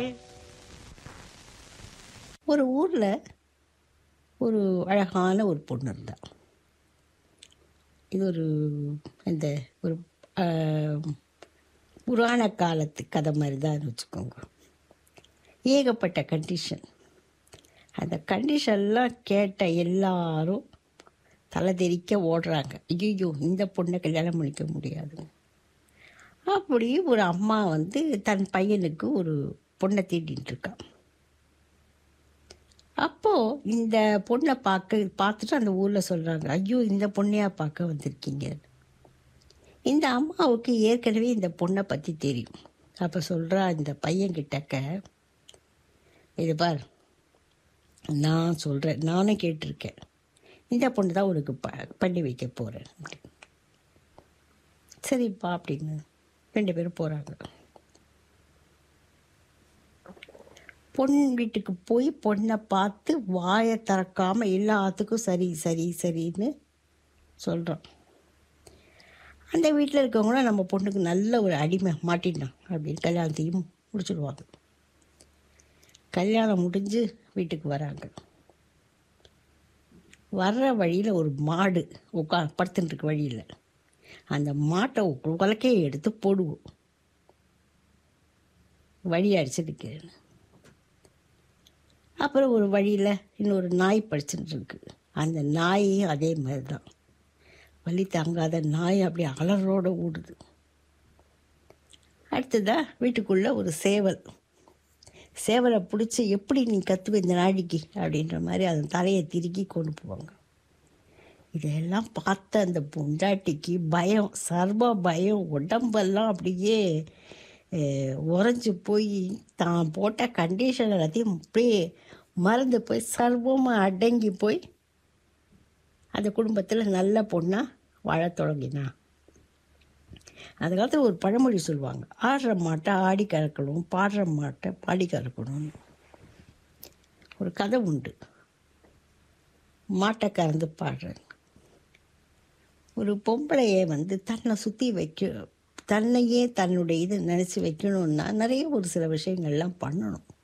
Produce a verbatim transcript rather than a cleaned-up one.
ஒரு ஊரில் ஒரு அழகான ஒரு பொண்ணு இருந்தா. இது ஒரு இந்த ஒரு ஆஹ், புராண காலத்து கதை மாதிரி தான் வச்சுக்கோங்க. ஏகப்பட்ட கண்டிஷன். அந்த கண்டிஷன்லாம் கேட்ட எல்லாரும் தலை தெறிக்க ஓடுறாங்க. ஐயோ, இந்த பொண்ணை கல்யாணம் பண்ணிக்க முடியாது. அப்படி ஒரு அம்மா வந்து தன் பையனுக்கு ஒரு பொண்ணை தேடிட்டு இருக்கா. அப்போது இந்த பொண்ணை பார்க்க பார்த்துட்டு அந்த ஊரில் சொல்கிறாங்க, ஐயோ, இந்த பொண்ணையா பார்க்க வந்திருக்கீங்க. இந்த அம்மாவுக்கு ஏற்கனவே இந்த பொண்ணை பற்றி தெரியும். அப்போ சொல்கிறா இந்த பையன்கிட்டக்க, இது பார், நான் சொல்கிறேன், நானும் கேட்டிருக்கேன், இந்த பொண்ணு தான் உனக்கு ப பண்ணி வைக்க போகிறேன். சரிப்பா அப்படின்னு ரெண்டு பேரும் போகிறாங்க. பொன் வீட்டுக்கு போய் பொண்ணை பார்த்து வாயை திறக்காமல் எல்லாத்துக்கும் சரி சரி சரின்னு சொல்கிறோம். அந்த வீட்டில் இருக்கவங்களும் நம்ம பொண்ணுக்கு நல்ல ஒரு அடிமை மாட்டிட்டான் அப்படின்னு கல்யாணத்தையும் முடிச்சுடுவாங்க. கல்யாணம் முடிஞ்சு வீட்டுக்கு வராங்க. வர்ற வழியில் ஒரு மாடு உட்கா படுத்துட்டுருக்கு வழியில். அந்த மாட்டை உலக்கையை எடுத்து போடுவோம், வழி அடிச்சுட்டு. அப்புறம் ஒரு வழியில் இன்னொரு நாய் படிச்சுட்டு இருக்கு. அந்த நாயும் அதே மாதிரி தான், வலி தாங்காத நாய் அப்படி அலறோடு ஓடுது. அடுத்ததாக வீட்டுக்குள்ளே ஒரு சேவல். சேவலை பிடிச்சி எப்படி நீ கத்துவ இந்த நாடிக்கு அப்படின்ற மாதிரி அதன் தலையை திருக்கி கொண்டு போவாங்க. இதெல்லாம் பார்த்த அந்த பொண்டாட்டிக்கு பயம், சர்வ பயம், உடம்பெல்லாம் அப்படியே உறைஞ்சி போய் தான் போட்ட கண்டிஷன் எல்லாத்தையும் அப்படியே மறந்து போய் சர்வமாக அடங்கி போய் அந்த குடும்பத்தில் நல்ல பொண்ணாக வாழ தொடங்கினா. அந்த காலத்தில் ஒரு பழமொழி சொல்லுவாங்க, ஆடுற மாட்டை ஆடி கறக்கணும், பாடுற மாட்டை பாடி கறக்கணும். ஒரு கதை உண்டு, மாட்டை கறந்து பாடுறேன். ஒரு பொம்பளையை வந்து தன்னை சுற்றி வைக்க, தன்னையே தன்னுடைய இது நினச்சி வைக்கணுன்னா நிறைய ஒரு சில விஷயங்கள்லாம் பண்ணணும்.